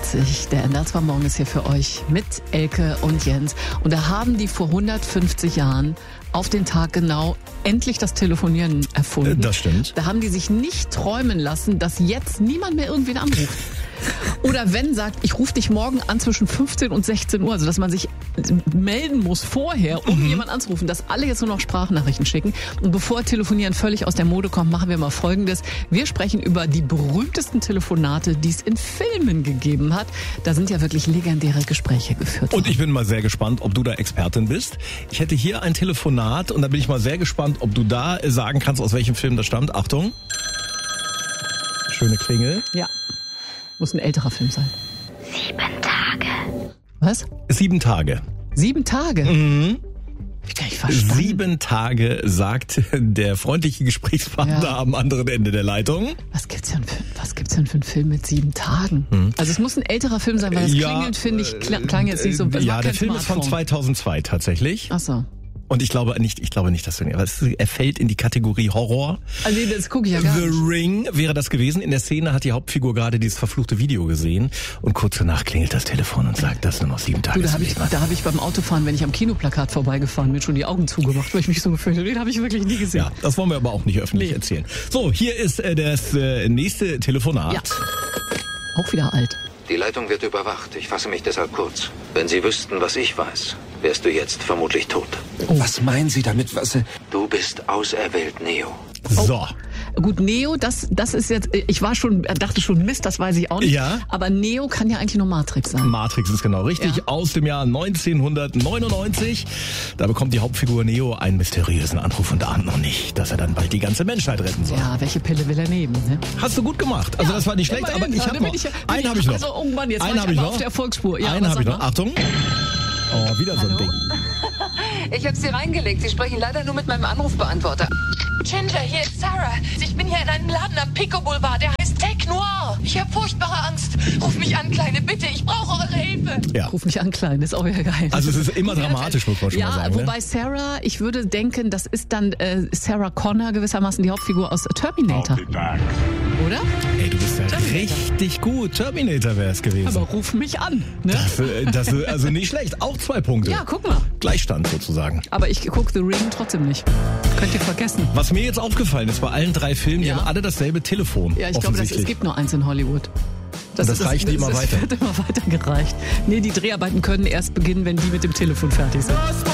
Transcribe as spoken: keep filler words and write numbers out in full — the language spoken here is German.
vierzig. Der Ernst war morgen ist hier für euch mit Elke und Jens. Und da haben die vor hundertfünfzig Jahren auf den Tag genau endlich das Telefonieren erfunden. Das stimmt. Da haben die sich nicht träumen lassen, dass jetzt niemand mehr irgendwen anruft. Oder wenn sagt, ich rufe dich morgen an zwischen fünfzehn und sechzehn Uhr, also dass man sich melden muss vorher, um mhm. jemanden anzurufen, dass alle jetzt nur noch Sprachnachrichten schicken. Und bevor Telefonieren völlig aus der Mode kommt, machen wir mal Folgendes. Wir sprechen über die berühmtesten Telefonate, die es in Filmen gegeben hat. Da sind ja wirklich legendäre Gespräche geführt worden. Und ich bin mal sehr gespannt, ob du da Expertin bist. Ich hätte hier ein Telefonat und da bin ich mal sehr gespannt, ob du da sagen kannst, aus welchem Film das stammt. Achtung. Schöne Klingel. Ja. Muss ein älterer Film sein. Sieben Tage. Was? Sieben Tage. Sieben Tage? Mhm. Ich kann nicht verstanden. Sieben Tage, sagt der freundliche Gesprächspartner ja. am anderen Ende der Leitung. Was gibt's denn für, was gibt's denn für einen Film mit sieben Tagen? Hm. Also es muss ein älterer Film sein, weil das ja, Klingeln, finde ich, klang jetzt nicht so. Ja, der Film ist von zweitausendzwei tatsächlich. Ach so. Und ich glaube nicht, ich glaube nicht, dass du ihn, er fällt in die Kategorie Horror. Also nee, das gucke ich ja gar The nicht. The Ring wäre das gewesen. In der Szene hat die Hauptfigur gerade dieses verfluchte Video gesehen und kurz danach klingelt das Telefon und sagt, das nur noch sieben Tage. Du, da habe ich, da hab ich beim Autofahren, wenn ich am Kinoplakat vorbeigefahren bin, schon die Augen zugemacht, weil ich mich so gefühlt habe. Den habe ich wirklich nie gesehen. Ja, das wollen wir aber auch nicht öffentlich nee. erzählen. So, hier ist äh, das äh, nächste Telefonat. Ja. Auch wieder alt. Die Leitung wird überwacht. Ich fasse mich deshalb kurz. Wenn Sie wüssten, was ich weiß, wärst du jetzt vermutlich tot. Oh. Was meinen Sie damit? Was? Du bist auserwählt, Neo. So. Gut, Neo, das, das ist jetzt, ich war schon, dachte schon, Mist, das weiß ich auch nicht. Ja. Aber Neo kann ja eigentlich nur Matrix sein. Matrix ist genau richtig. Ja. Aus dem Jahr neunzehnhundertneunundneunzig. Da bekommt die Hauptfigur Neo einen mysteriösen Anruf und ahnt noch nicht, dass er dann bald die ganze Menschheit retten soll. Ja, welche Pille will er nehmen? Ne? Hast du gut gemacht. Also ja, das war nicht schlecht, aber ich habe noch, ich, einen habe ich noch. Also, oh Mann, jetzt einen war ich, ich noch. auf der Erfolgsspur. Ja, einen habe ich noch. Achtung. Oh, wieder so ein Ding. Ich habe sie reingelegt. Sie sprechen leider nur mit meinem Anrufbeantworter. Ginger, hier ist Sarah. Ich bin hier in einem Laden am Pico Boulevard. Der heißt Tech Noir. Ich habe furchtbare Angst. Ruf mich an, Kleine, bitte. Ich brauche eure Hilfe. Ja. Ruf mich an, Klein. Das ist auch wieder geil. Also es ist immer dramatisch, muss man schon ja, mal sagen. Ja, wobei ne? Sarah, ich würde denken, das ist dann äh, Sarah Connor gewissermaßen die Hauptfigur aus Terminator. Oder? Ey, du bist ja richtig gut. Terminator wäre es gewesen. Aber ruf mich an. Ne? Das, das, also nicht schlecht. Auch zwei Punkte. Ja, guck mal. Gleichstand sozusagen. Aber ich gucke The Ring trotzdem nicht. Könnt ihr vergessen. Was mir jetzt aufgefallen ist, bei allen drei Filmen, ja. die haben alle dasselbe Telefon. Ja, ich glaube, es gibt nur eins in Hollywood. Das, das reicht das, immer das weiter. Das wird immer weiter gereicht. Nee, die Dreharbeiten können erst beginnen, wenn die mit dem Telefon fertig sind.